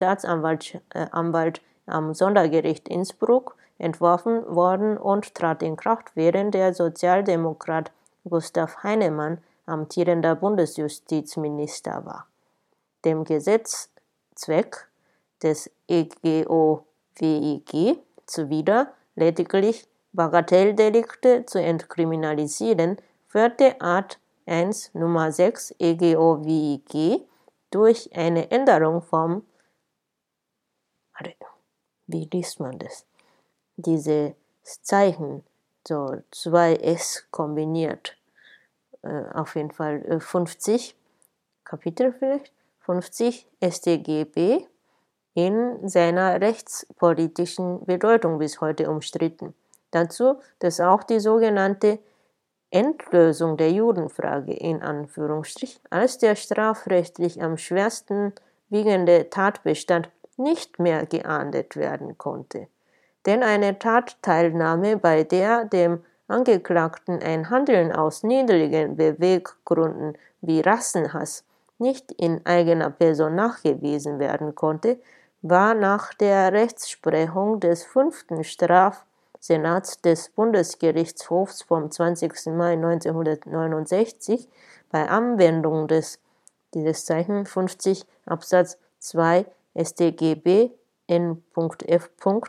Staatsanwalt am Sondergericht Innsbruck entworfen worden und trat in Kraft, während der Sozialdemokrat Gustav Heinemann amtierender Bundesjustizminister war. Dem Gesetzzweck des EGOWIG zuwider, lediglich Bagatelldelikte zu entkriminalisieren, führte Art 1 Nummer 6 EGOWIG durch eine Änderung vom, wie liest man das? Diese Zeichen, so 2S kombiniert, auf jeden Fall 50 Kapitel vielleicht, 50 StGB in seiner rechtspolitischen Bedeutung bis heute umstritten. Dazu, dass auch die sogenannte Endlösung der Judenfrage in Anführungsstrich als der strafrechtlich am schwersten wiegende Tatbestand nicht mehr geahndet werden konnte. Denn eine Tatteilnahme, bei der dem Angeklagten ein Handeln aus niedrigen Beweggründen wie Rassenhass nicht in eigener Person nachgewiesen werden konnte, war nach der Rechtsprechung des 5. Strafsenats des Bundesgerichtshofs vom 20. Mai 1969 bei Anwendung dieses Zeichen 50 Absatz 2 StGB N.F.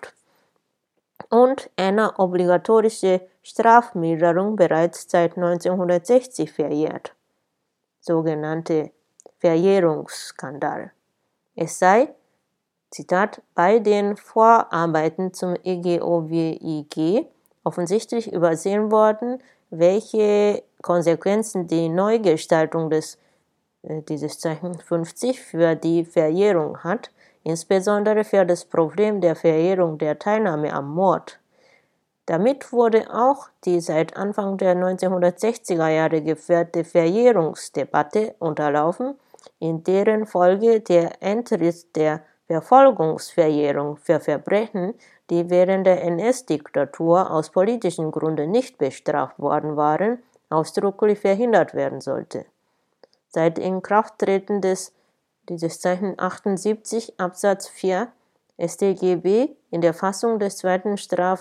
und einer obligatorischen Strafmilderung bereits seit 1960 verjährt. Sogenannte Verjährungsskandal. Es sei, Zitat, bei den Vorarbeiten zum EGOWIG offensichtlich übersehen worden, welche Konsequenzen die Neugestaltung dieses Zeichen 50 für die Verjährung hat, insbesondere für das Problem der Verjährung der Teilnahme am Mord. Damit wurde auch die seit Anfang der 1960er Jahre geführte Verjährungsdebatte unterlaufen, in deren Folge der Eintritt der Verfolgungsverjährung für Verbrechen, die während der NS-Diktatur aus politischen Gründen nicht bestraft worden waren, ausdrücklich verhindert werden sollte. Seit Inkrafttreten dieses Zeichen 78 Absatz 4 StGB in der Fassung des 2.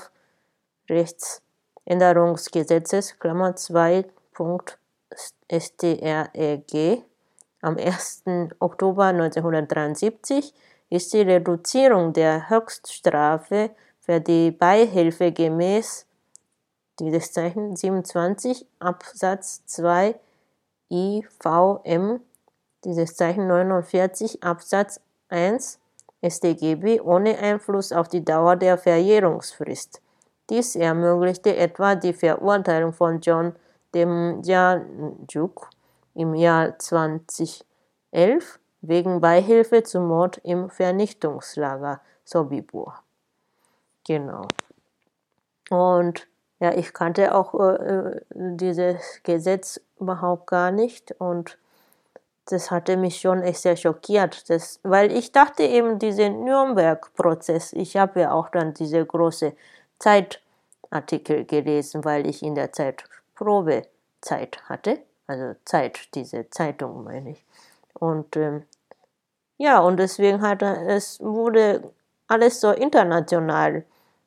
Strafrechtsänderungsgesetzes Klammer 2 StREG am 1. Oktober 1973 ist die Reduzierung der Höchststrafe für die Beihilfe gemäß dieses Zeichen 27 Absatz 2 IVM, dieses Zeichen 49 Absatz 1 StGB ohne Einfluss auf die Dauer der Verjährungsfrist. Dies ermöglichte etwa die Verurteilung von John Demjanjuk im Jahr 2011 wegen Beihilfe zum Mord im Vernichtungslager Sobibor. Genau. Und ja, ich kannte auch dieses Gesetz überhaupt gar nicht und das hatte mich schon echt sehr schockiert, weil ich dachte eben, diesen Nürnberg-Prozess, ich habe ja auch dann diese große Zeitartikel gelesen, weil ich in der Zeit Probezeit hatte, also diese Zeitung meine ich. Und ja, und deswegen wurde alles so international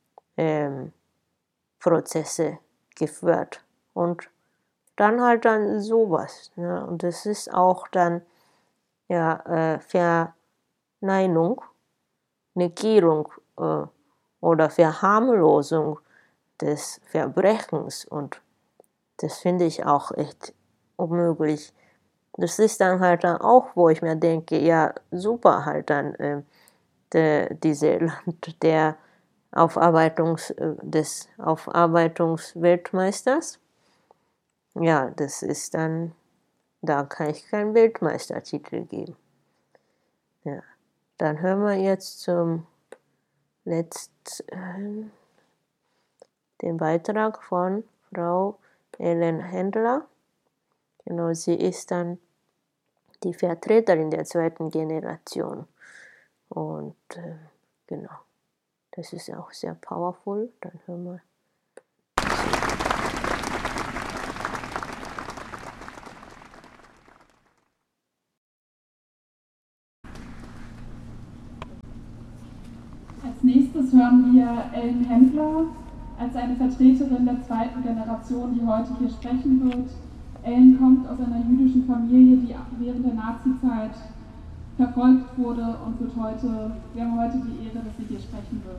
Prozesse geführt und dann halt dann sowas. Ja, und das ist auch dann ja Verneinung, Negierung oder Verharmlosung des Verbrechens und das finde ich auch echt unmöglich. Das ist dann halt dann auch, wo ich mir denke, ja super halt dann diese Land der des Aufarbeitungsweltmeisters. Ja, das ist dann, da kann ich keinen Weltmeistertitel geben. Ja, dann hören wir jetzt zum letzten den Beitrag von Frau Ellen Händler. Genau, sie ist dann die Vertreterin der 2. Generation. Und genau, das ist auch sehr powerful. Dann hören wir. hören wir Ellen Händler als eine Vertreterin der zweiten Generation, die heute hier sprechen wird. Ellen kommt aus einer jüdischen Familie, die während der Nazizeit verfolgt wurde und wir haben heute die Ehre, dass sie hier sprechen wird.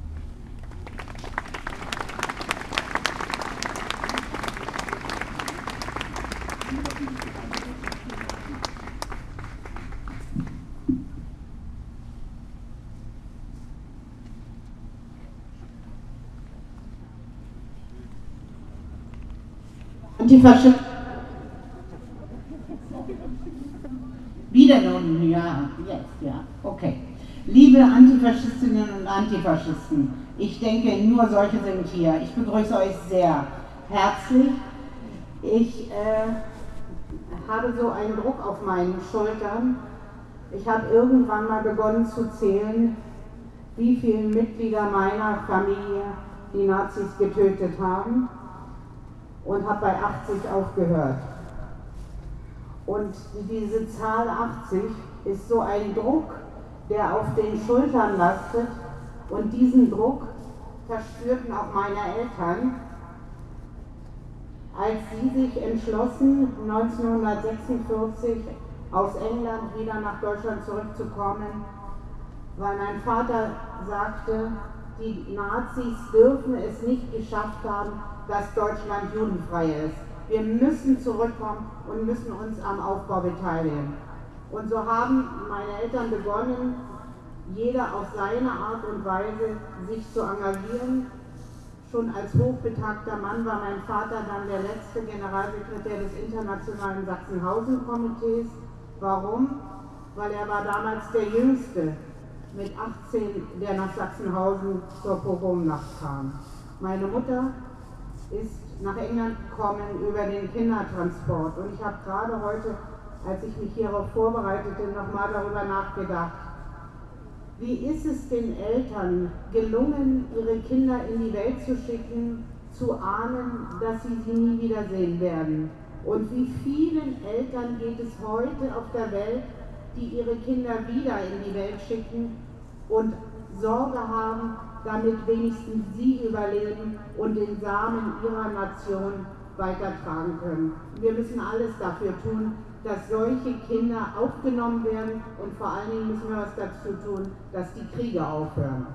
Antifaschisten. Wieder nun, ja, jetzt, ja, okay. Liebe Antifaschistinnen und Antifaschisten, ich denke, nur solche sind hier. Ich begrüße euch sehr herzlich. Ich habe so einen Druck auf meinen Schultern. Ich habe irgendwann mal begonnen zu zählen, wie viele Mitglieder meiner Familie die Nazis getötet haben, und habe bei 80 aufgehört. Und diese Zahl 80 ist so ein Druck, der auf den Schultern lastet, und diesen Druck verspürten auch meine Eltern, als sie sich entschlossen, 1946 aus England wieder nach Deutschland zurückzukommen, weil mein Vater sagte, die Nazis dürfen es nicht geschafft haben, dass Deutschland judenfrei ist. Wir müssen zurückkommen und müssen uns am Aufbau beteiligen. Und so haben meine Eltern begonnen, jeder auf seine Art und Weise sich zu engagieren. Schon als hochbetagter Mann war mein Vater dann der letzte Generalsekretär des Internationalen Sachsenhausen-Komitees. Warum? Weil er war damals der Jüngste mit 18, der nach Sachsenhausen zur Pogromnacht kam. Meine Mutter ist nach England gekommen über den Kindertransport, und ich habe gerade heute, als ich mich hierauf vorbereitete, nochmal darüber nachgedacht. Wie ist es den Eltern gelungen, ihre Kinder in die Welt zu schicken, zu ahnen, dass sie nie wiedersehen werden? Und wie vielen Eltern geht es heute auf der Welt, die ihre Kinder wieder in die Welt schicken und Sorge haben, damit wenigstens sie überleben und den Samen ihrer Nation weitertragen können. Wir müssen alles dafür tun, dass solche Kinder aufgenommen werden, und vor allen Dingen müssen wir was dazu tun, dass die Kriege aufhören.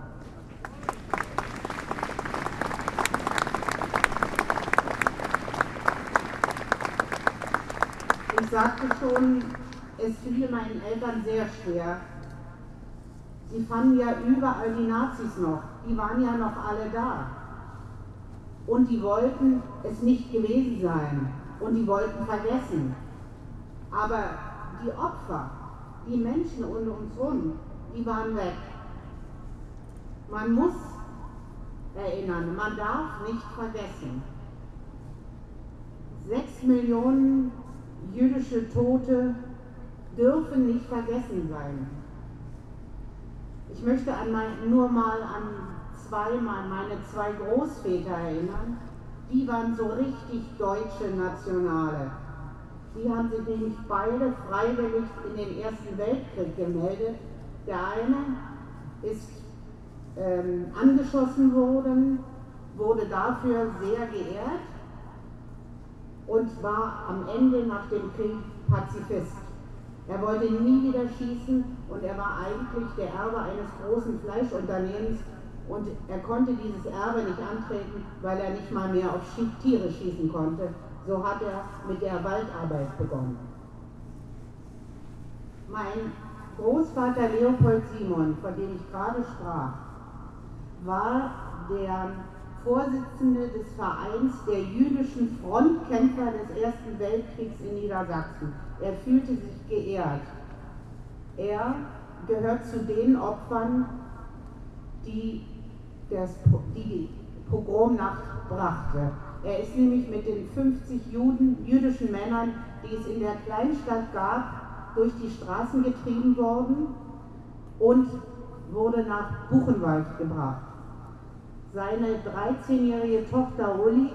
Ich sagte schon, es fiel meinen Eltern sehr schwer. Sie fanden ja überall die Nazis noch, die waren ja noch alle da. Und die wollten es nicht gewesen sein und die wollten vergessen. Aber die Opfer, die Menschen um uns herum, die waren weg. Man muss erinnern, man darf nicht vergessen. 6 Millionen jüdische Tote dürfen nicht vergessen sein. Ich möchte nur mal an meine zwei Großväter erinnern. Die waren so richtig deutsche Nationale. Die haben sich nämlich beide freiwillig in den Ersten Weltkrieg gemeldet. Der eine ist angeschossen worden, wurde dafür sehr geehrt und war am Ende nach dem Krieg Pazifist. Er wollte nie wieder schießen und er war eigentlich der Erbe eines großen Fleischunternehmens, und er konnte dieses Erbe nicht antreten, weil er nicht mal mehr auf Tiere schießen konnte. So hat er mit der Waldarbeit begonnen. Mein Großvater Leopold Simon, von dem ich gerade sprach, war der Vorsitzende des Vereins der jüdischen Frontkämpfer des Ersten Weltkriegs in Niedersachsen. Er fühlte sich geehrt. Er gehört zu den Opfern, die die Pogromnacht brachte. Er ist nämlich mit den 50 jüdischen Männern, die es in der Kleinstadt gab, durch die Straßen getrieben worden und wurde nach Buchenwald gebracht. Seine 13-jährige Tochter Uli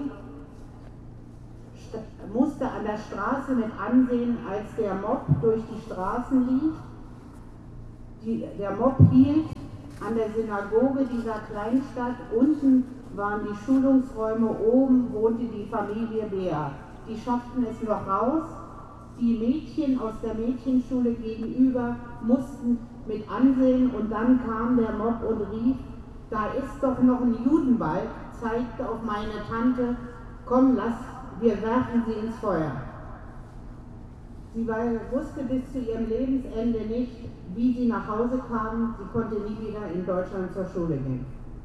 musste an der Straße mit ansehen, als der Mob durch die Straßen lief. Der Mob hielt an der Synagoge dieser Kleinstadt. Unten waren die Schulungsräume, oben wohnte die Familie Beer. Die schafften es noch raus. Die Mädchen aus der Mädchenschule gegenüber mussten mit ansehen und dann kam der Mob und rief, da ist doch noch ein Judenbalg, zeigte auf meine Tante, komm, wir werfen sie ins Feuer. Sie wusste bis zu ihrem Lebensende nicht, wie sie nach Hause kam. Sie konnte nie wieder in Deutschland zur Schule gehen.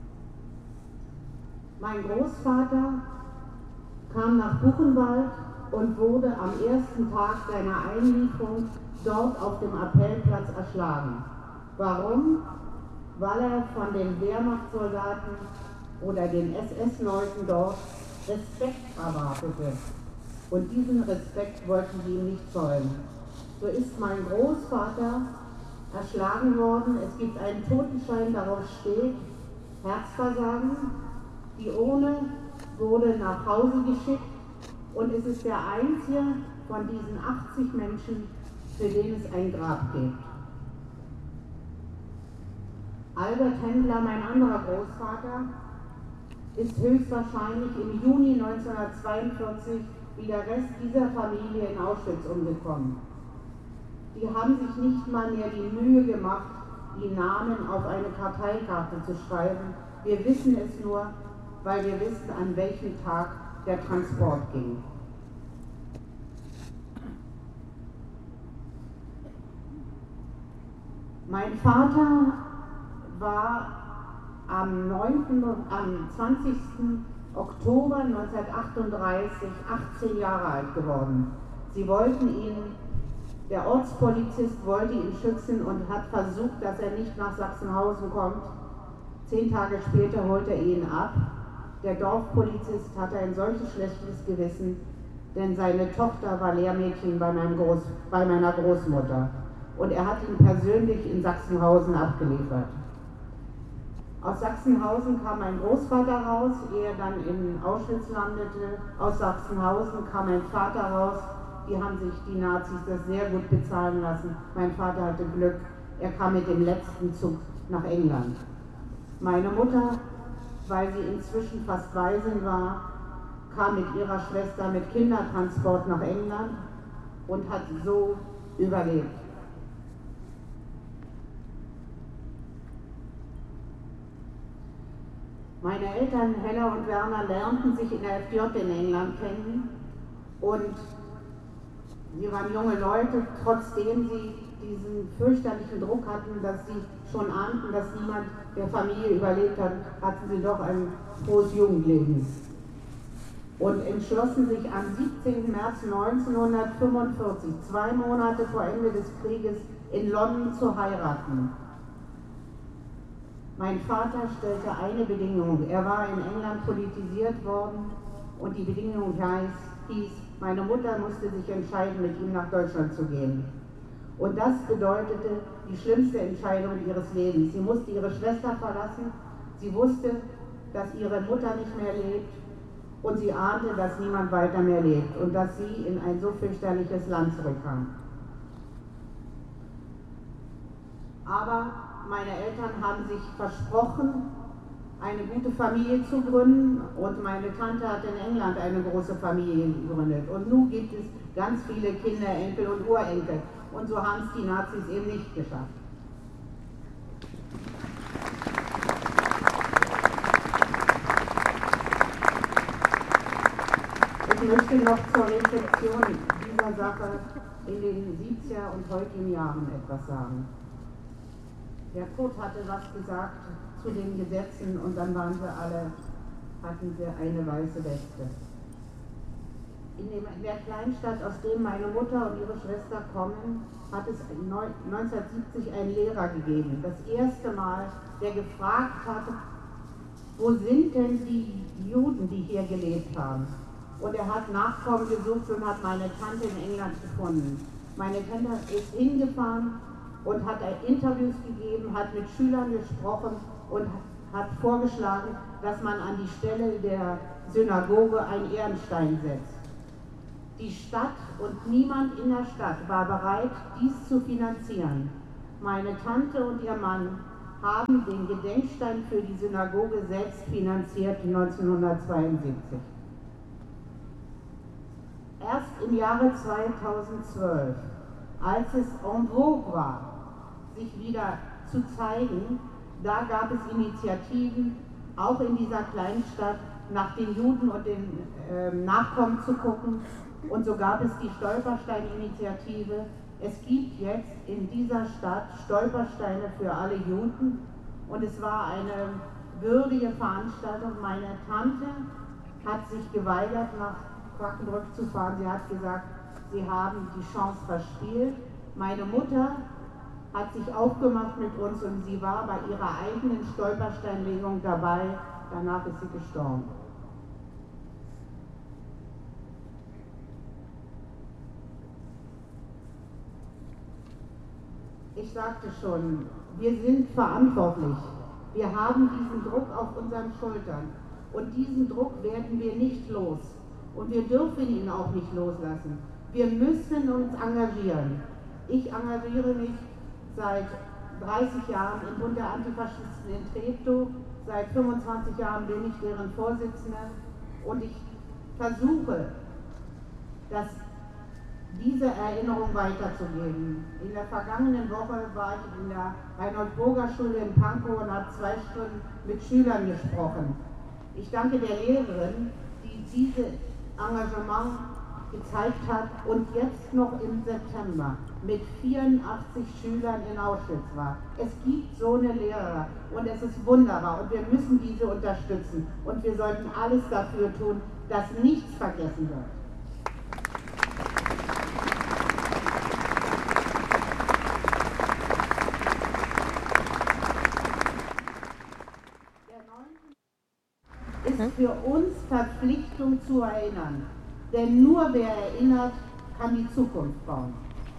Mein Großvater kam nach Buchenwald und wurde am ersten Tag seiner Einlieferung dort auf dem Appellplatz erschlagen. Warum? Weil er von den Wehrmachtssoldaten oder den SS-Leuten dort Respekt erwartete. Und diesen Respekt wollten sie ihm nicht zollen. So ist mein Großvater erschlagen worden. Es gibt einen Totenschein, darauf steht Herzversagen. Die Urne wurde nach Hause geschickt und es ist der einzige von diesen 80 Menschen, für den es ein Grab gibt. Albert Händler, mein anderer Großvater, ist höchstwahrscheinlich im Juni 1942 wie der Rest dieser Familie in Auschwitz umgekommen. Die haben sich nicht mal mehr die Mühe gemacht, die Namen auf eine Karteikarte zu schreiben. Wir wissen es nur, weil wir wissen, an welchem Tag der Transport ging. Mein Vater war am 20. Oktober 1938 18 Jahre alt geworden. Sie wollten ihn, der Ortspolizist wollte ihn schützen und hat versucht, dass er nicht nach Sachsenhausen kommt. 10 Tage später holt er ihn ab. Der Dorfpolizist hatte ein solches schlechtes Gewissen, denn seine Tochter war Lehrmädchen bei meiner Großmutter. Und er hat ihn persönlich in Sachsenhausen abgeliefert. Aus Sachsenhausen kam mein Großvater raus, ehe er dann in Auschwitz landete. Aus Sachsenhausen kam mein Vater raus. Die haben sich die Nazis das sehr gut bezahlen lassen. Mein Vater hatte Glück, er kam mit dem letzten Zug nach England. Meine Mutter, weil sie inzwischen fast Waisen war, kam mit ihrer Schwester mit Kindertransport nach England und hat so überlebt. Meine Eltern, Hella und Werner, lernten sich in der FJ in England kennen und sie waren junge Leute, trotzdem sie diesen fürchterlichen Druck hatten, dass sie schon ahnten, dass niemand der Familie überlebt hat, hatten sie doch ein frohes Jugendleben. Und entschlossen sich am 17. März 1945, 2 Monate vor Ende des Krieges, in London zu heiraten. Mein Vater stellte eine Bedingung. Er war in England politisiert worden und die Bedingung hieß, meine Mutter musste sich entscheiden, mit ihm nach Deutschland zu gehen. Und das bedeutete die schlimmste Entscheidung ihres Lebens. Sie musste ihre Schwester verlassen. Sie wusste, dass ihre Mutter nicht mehr lebt und sie ahnte, dass niemand weiter mehr lebt und dass sie in ein so fürchterliches Land zurückkam. Aber meine Eltern haben sich versprochen, eine gute Familie zu gründen und meine Tante hat in England eine große Familie gegründet. Und nun gibt es ganz viele Kinder, Enkel und Urenkel. Und so haben es die Nazis eben nicht geschafft. Ich möchte noch zur Rezeption dieser Sache in den 70er und heutigen Jahren etwas sagen. Der Kurt hatte was gesagt zu den Gesetzen und dann hatten sie eine weiße Weste. In der Kleinstadt, aus dem meine Mutter und ihre Schwester kommen, hat es 1970 einen Lehrer gegeben. Das erste Mal, der gefragt hat, wo sind denn die Juden, die hier gelebt haben? Und er hat Nachkommen gesucht und hat meine Tante in England gefunden. Meine Tante ist hingefahren und hat Interviews gegeben, hat mit Schülern gesprochen und hat vorgeschlagen, dass man an die Stelle der Synagoge einen Ehrenstein setzt. Die Stadt und niemand in der Stadt war bereit, dies zu finanzieren. Meine Tante und ihr Mann haben den Gedenkstein für die Synagoge selbst finanziert 1972. Erst im Jahre 2012, als es en vogue war, sich wieder zu zeigen, da gab es Initiativen, auch in dieser kleinen Stadt, nach den Juden und den Nachkommen zu gucken. Und so gab es die Stolperstein-Initiative. Es gibt jetzt in dieser Stadt Stolpersteine für alle Juden. Und es war eine würdige Veranstaltung. Meine Tante hat sich geweigert, nach Quakenbrück zu fahren. Sie hat gesagt, sie haben die Chance verspielt. Meine Mutter hat sich aufgemacht mit uns und sie war bei ihrer eigenen Stolpersteinlegung dabei. Danach ist sie gestorben. Ich sagte schon, wir sind verantwortlich. Wir haben diesen Druck auf unseren Schultern und diesen Druck werden wir nicht los. Und wir dürfen ihn auch nicht loslassen. Wir müssen uns engagieren. Ich engagiere mich seit 30 Jahren im Bund der Antifaschisten in Treptow. Seit 25 Jahren bin ich deren Vorsitzende und ich versuche, diese Erinnerung weiterzugeben. In der vergangenen Woche war ich in der Reinhold-Burger-Schule in Pankow und habe 2 Stunden mit Schülern gesprochen. Ich danke der Lehrerin, die dieses Engagement gezeigt hat und jetzt noch im September mit 84 Schülern in Auschwitz war. Es gibt so eine Lehrer und es ist wunderbar und wir müssen diese unterstützen und wir sollten alles dafür tun, dass nichts vergessen wird. Ist für uns Verpflichtung zu erinnern. Denn nur wer erinnert, kann die Zukunft bauen.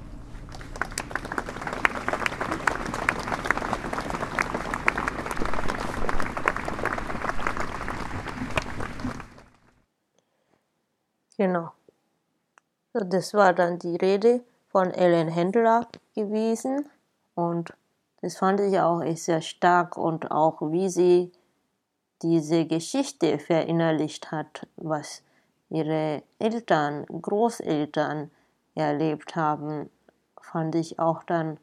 Genau. So, das war dann die Rede von Ellen Händler gewesen und das fand ich auch echt sehr stark und auch wie sie diese Geschichte verinnerlicht hat, was ihre Eltern, Großeltern erlebt haben, fand ich auch dann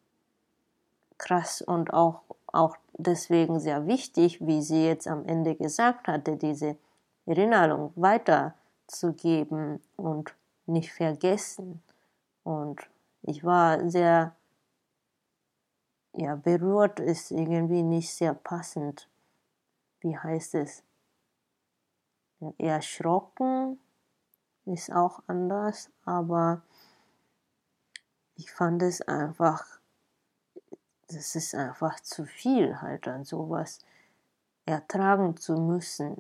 krass und auch deswegen sehr wichtig, wie sie jetzt am Ende gesagt hatte, diese Erinnerung weiterzugeben und nicht vergessen. Und ich war sehr, berührt, ist irgendwie nicht sehr passend. Wie heißt es? Erschrocken ist auch anders, aber ich fand es einfach, das ist einfach zu viel halt an sowas ertragen zu müssen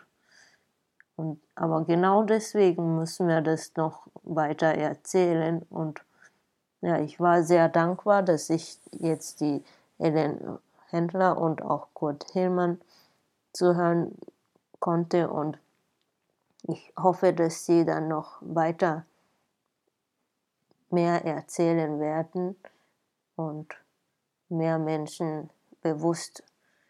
aber genau deswegen müssen wir das noch weiter erzählen und ja, ich war sehr dankbar, dass ich jetzt die Ellen Händler und auch Kurt Hillmann zuhören konnte und ich hoffe, dass sie dann noch weiter mehr erzählen werden und mehr Menschen bewusst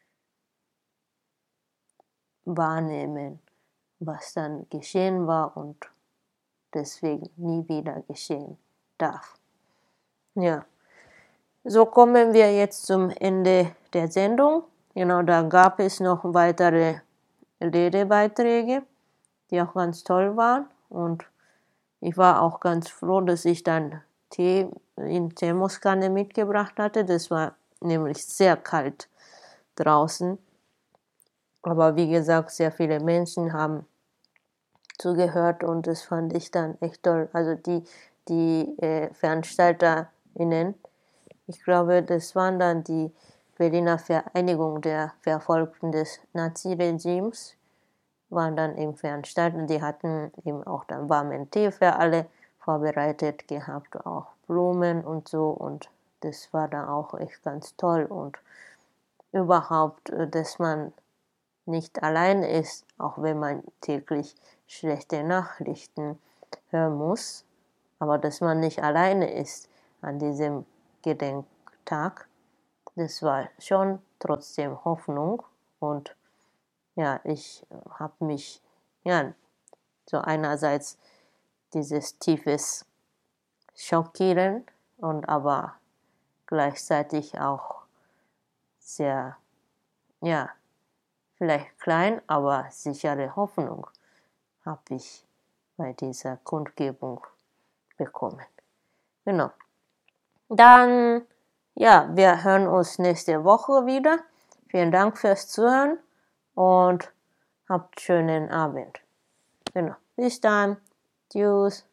wahrnehmen, was dann geschehen war und deswegen nie wieder geschehen darf. Ja, so kommen wir jetzt zum Ende der Sendung. Genau, da gab es noch weitere Redebeiträge, die auch ganz toll waren und ich war auch ganz froh, dass ich dann Tee in Thermoskanne mitgebracht hatte. Das war nämlich sehr kalt draußen. Aber wie gesagt, sehr viele Menschen haben zugehört und das fand ich dann echt toll. Also die VeranstalterInnen, ich glaube, das waren dann die Berliner Vereinigung der Verfolgten des Naziregimes, waren dann eben veranstaltet. Die hatten eben auch dann warmen Tee für alle vorbereitet gehabt, auch Blumen und so und das war dann auch echt ganz toll und überhaupt, dass man nicht allein ist, auch wenn man täglich schlechte Nachrichten hören muss, aber dass man nicht alleine ist an diesem Gedenktag das war schon trotzdem Hoffnung. Und ja, ich habe mich, ja, so einerseits dieses tiefes Schockieren und aber gleichzeitig auch sehr, ja, vielleicht klein, aber sichere Hoffnung habe ich bei dieser Kundgebung bekommen. Genau. Dann, ja, wir hören uns nächste Woche wieder. Vielen Dank fürs Zuhören und habt einen schönen Abend. Genau. Bis dann. Tschüss.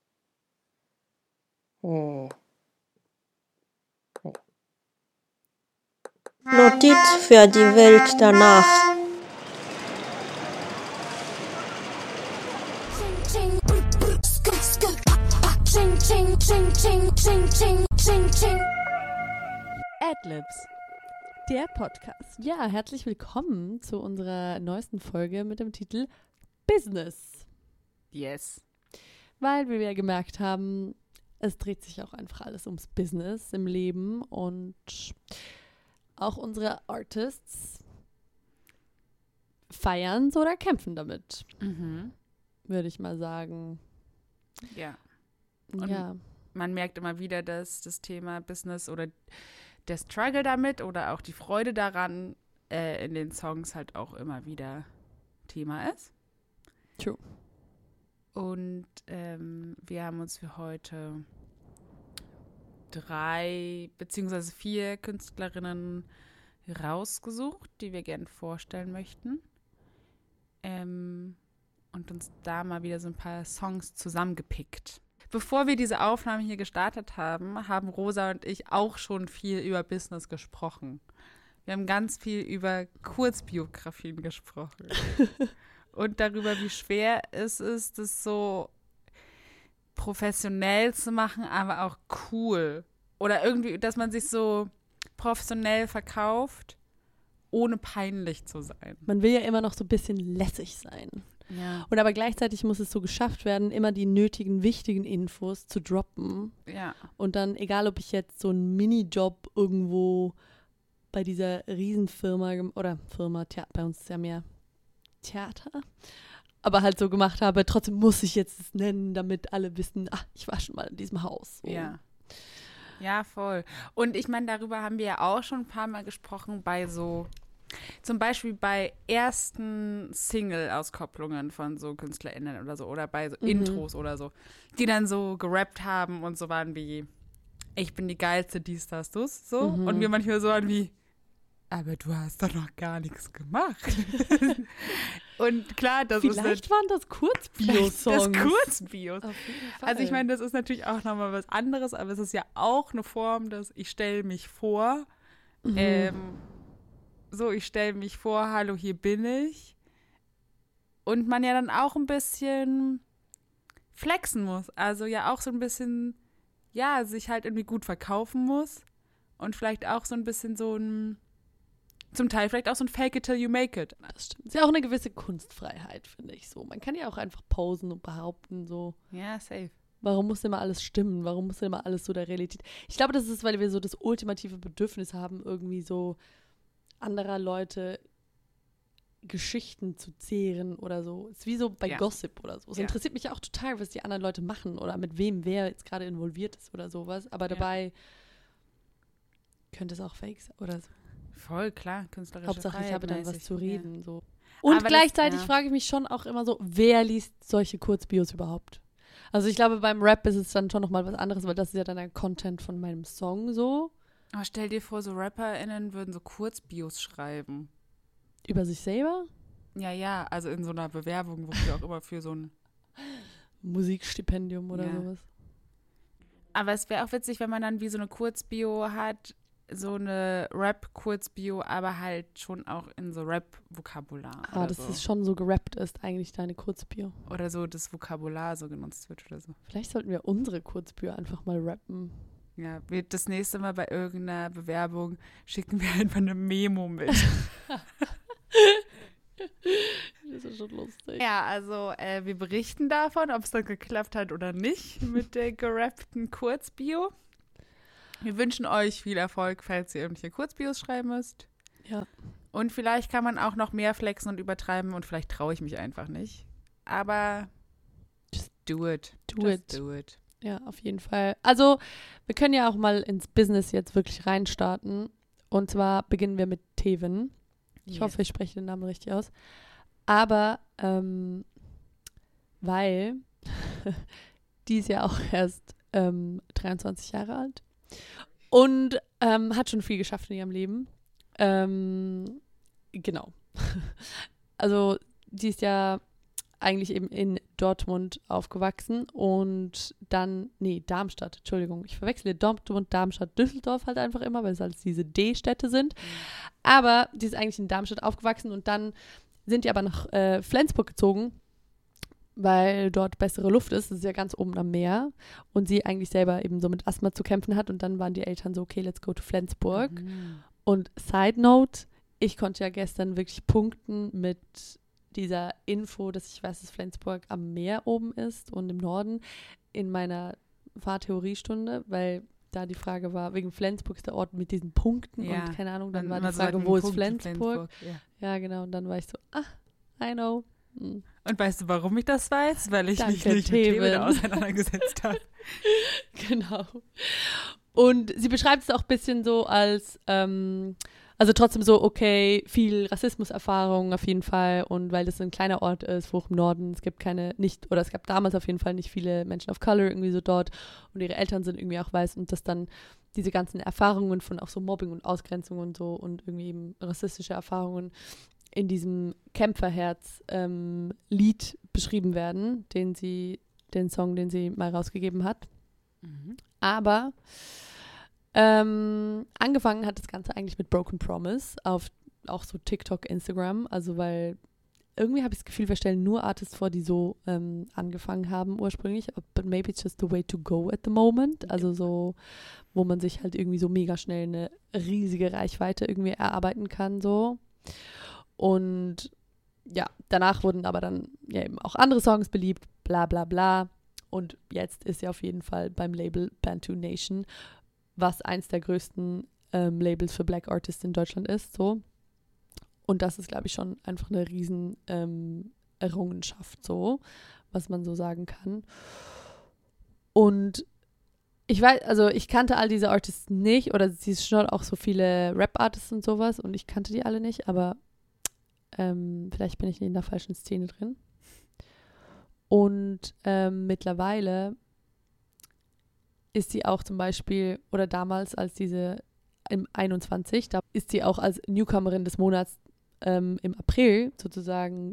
Notiz für die Welt danach. Adlibs, der Podcast. Ja, herzlich willkommen zu unserer neuesten Folge mit dem Titel Business. Yes. Weil wir ja gemerkt haben, es dreht sich auch einfach alles ums Business im Leben und auch unsere Artists feiern so oder kämpfen damit, würde ich mal sagen. Ja. Und ja. Man merkt immer wieder, dass das Thema Business oder der Struggle damit oder auch die Freude daran in den Songs halt auch immer wieder Thema ist. True. Und wir haben uns für heute 3 beziehungsweise 4 Künstlerinnen rausgesucht, die wir gerne vorstellen möchten. Und uns da mal wieder so ein paar Songs zusammengepickt. Bevor wir diese Aufnahme hier gestartet haben, haben Rosa und ich auch schon viel über Business gesprochen. Wir haben ganz viel über Kurzbiografien gesprochen. Und darüber, wie schwer es ist, das so professionell zu machen, aber auch cool. Oder irgendwie, dass man sich so professionell verkauft, ohne peinlich zu sein. Man will ja immer noch so ein bisschen lässig sein. Ja. Und aber gleichzeitig muss es so geschafft werden, immer die nötigen, wichtigen Infos zu droppen. Ja. Und dann, egal ob ich jetzt so einen Minijob irgendwo bei dieser Riesenfirma, oder Firma, bei uns ist ja mehr Theater, aber halt so gemacht habe, trotzdem muss ich jetzt es nennen, damit alle wissen, ich war schon mal in diesem Haus. So. Ja. Ja, voll. Und ich meine, darüber haben wir ja auch schon ein paar Mal gesprochen, bei so, zum Beispiel bei ersten Single-Auskopplungen von so KünstlerInnen oder so, oder bei so Intros oder so, die dann so gerappt haben und so waren wie, ich bin die geilste, dies, das, das, so. Und wir manchmal so waren wie, aber du hast doch noch gar nichts gemacht. Und klar, das Vielleicht waren das Kurzbio-Songs. Das Kurzbios. Also ich meine, das ist natürlich auch nochmal was anderes, aber es ist ja auch eine Form, dass ich stelle mich vor, ich stelle mich vor, hallo, hier bin ich. Und man ja dann auch ein bisschen flexen muss. Also ja auch so ein bisschen, ja, sich halt irgendwie gut verkaufen muss. Und vielleicht auch so ein bisschen so ein, zum Teil vielleicht auch so ein Fake it till you make it. Das stimmt. Ist ja auch eine gewisse Kunstfreiheit, finde ich so. Man kann ja auch einfach posen und behaupten so. Ja, safe. Warum muss immer alles stimmen? Warum muss immer alles so der Realität? Ich glaube, das ist, weil wir so das ultimative Bedürfnis haben, irgendwie so anderer Leute Geschichten zu zehren oder so. Es ist wie so bei Gossip oder so. Es interessiert mich auch total, was die anderen Leute machen oder mit wem wer jetzt gerade involviert ist oder sowas. Aber dabei könnte es auch fake sein oder so. Voll, klar, künstlerische Hauptsache, Freiheit, ich habe dann was zu reden. Ja. So. Und aber gleichzeitig frage ich mich schon auch immer so, wer liest solche Kurzbios überhaupt? Also ich glaube, beim Rap ist es dann schon nochmal was anderes, weil das ist ja dann der Content von meinem Song so. Aber stell dir vor, so RapperInnen würden so Kurzbios schreiben. Über sich selber? Ja, also in so einer Bewerbung, wofür auch immer für so ein Musikstipendium oder sowas. Aber es wäre auch witzig, wenn man dann wie so eine Kurzbio hat, so eine Rap-Kurzbio, aber halt schon auch in so Rap-Vokabular. Das ist schon so gerappt ist, eigentlich deine Kurzbio. Oder so das Vokabular so genutzt wird oder so. Vielleicht sollten wir unsere Kurzbio einfach mal rappen. Ja, das nächste Mal bei irgendeiner Bewerbung schicken wir einfach eine Memo mit. Das ist schon lustig. Ja, also wir berichten davon, ob es dann geklappt hat oder nicht mit der gerappten Kurzbio. Wir wünschen euch viel Erfolg, falls ihr irgendwelche Kurzbios schreiben müsst. Ja. Und vielleicht kann man auch noch mehr flexen und übertreiben und vielleicht traue ich mich einfach nicht. Aber just do it. Do Do it. Ja, auf jeden Fall. Also, wir können ja auch mal ins Business jetzt wirklich reinstarten. Und zwar beginnen wir mit Tevin. Ich hoffe, ich spreche den Namen richtig aus. Aber, weil die ist ja auch erst 23 Jahre alt und hat schon viel geschafft in ihrem Leben. Genau. Also, die ist ja eigentlich eben in Dortmund aufgewachsen und dann, Darmstadt, Entschuldigung, ich verwechsle Dortmund, Darmstadt, Düsseldorf halt einfach immer, weil es halt diese D-Städte sind. Aber die ist eigentlich in Darmstadt aufgewachsen und dann sind die aber nach Flensburg gezogen, weil dort bessere Luft ist. Das ist ja ganz oben am Meer und sie eigentlich selber eben so mit Asthma zu kämpfen hat und dann waren die Eltern so, okay, let's go to Flensburg. Und Side Note, ich konnte ja gestern wirklich punkten mit dieser Info, dass ich weiß, dass Flensburg am Meer oben ist und im Norden in meiner Fahrtheoriestunde, weil da die Frage war, wegen Flensburg ist der Ort mit diesen Punkten und keine Ahnung, dann war die Frage, wo ist Flensburg? Ja, genau, und dann war ich so, I know. Und weißt du, warum ich das weiß? Weil ich mich Danke, nicht mit Themen auseinandergesetzt habe. Genau. Und sie beschreibt es auch ein bisschen so als, also trotzdem so, okay, viel Rassismuserfahrung auf jeden Fall und weil das ein kleiner Ort ist, hoch im Norden, es gab damals auf jeden Fall nicht viele Menschen of Color irgendwie so dort und ihre Eltern sind irgendwie auch weiß und dass dann diese ganzen Erfahrungen von auch so Mobbing und Ausgrenzung und so und irgendwie eben rassistische Erfahrungen in diesem Kämpferherz-Lied beschrieben werden, den Song, den sie mal rausgegeben hat. Aber angefangen hat das Ganze eigentlich mit Broken Promise auf auch so TikTok, Instagram, also weil irgendwie habe ich das Gefühl, wir stellen nur Artists vor, die so angefangen haben ursprünglich, but maybe it's just the way to go at the moment, also so, wo man sich halt irgendwie so mega schnell eine riesige Reichweite irgendwie erarbeiten kann, so. Und ja, danach wurden aber dann ja eben auch andere Songs beliebt, bla bla bla. Und jetzt ist sie auf jeden Fall beim Label Bantu Nation, was eins der größten Labels für Black Artists in Deutschland ist, so. Und das ist, glaube ich, schon einfach eine riesen Errungenschaft, so, was man so sagen kann. Und ich weiß, also ich kannte all diese Artists nicht, oder sie ist schon auch so viele Rap-Artists und sowas, und ich kannte die alle nicht, aber vielleicht bin ich in der falschen Szene drin. Und mittlerweile ist sie auch zum Beispiel, oder damals als diese im 21, da ist sie auch als Newcomerin des Monats im April sozusagen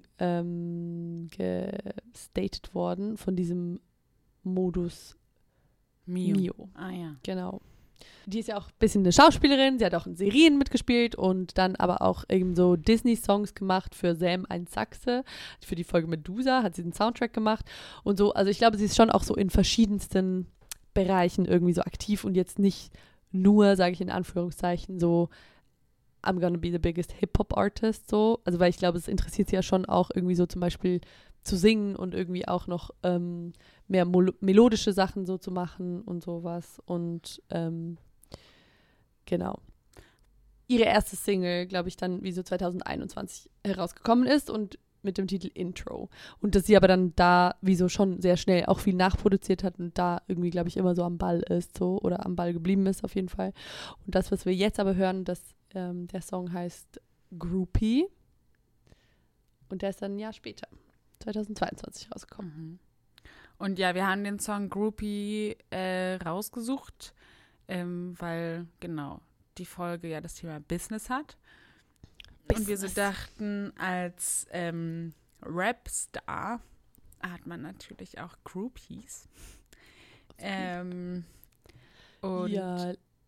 gestated worden von diesem Modus Mio. Ah ja. Genau. Die ist ja auch ein bisschen eine Schauspielerin, sie hat auch in Serien mitgespielt und dann aber auch eben so Disney-Songs gemacht für Sam ein Sachse. Für die Folge Medusa hat sie einen Soundtrack gemacht und so. Also ich glaube, sie ist schon auch so in verschiedensten Bereichen irgendwie so aktiv und jetzt nicht nur, sage ich in Anführungszeichen, so I'm gonna be the biggest Hip-Hop-Artist, so. Also weil ich glaube, es interessiert sie ja schon auch irgendwie so zum Beispiel zu singen und irgendwie auch noch mehr melodische Sachen so zu machen und sowas. Und genau. Ihre erste Single, glaube ich, dann wie so 2021 herausgekommen ist und mit dem Titel Intro. Und dass sie aber dann da wie so schon sehr schnell auch viel nachproduziert hat und da irgendwie, glaube ich, immer so am Ball ist, so, oder am Ball geblieben ist auf jeden Fall. Und das, was wir jetzt aber hören, der Song heißt Groupie. Und der ist dann ein Jahr später, 2022 rausgekommen. Und ja, wir haben den Song Groupie rausgesucht, weil, genau, die Folge ja das Thema Business hat. Und wir so dachten, als Rapstar hat man natürlich auch Groupies. Und ja.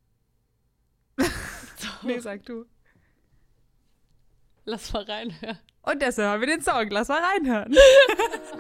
Nee, sag du. Lass mal reinhören. Und deshalb haben wir den Song. Lass mal reinhören.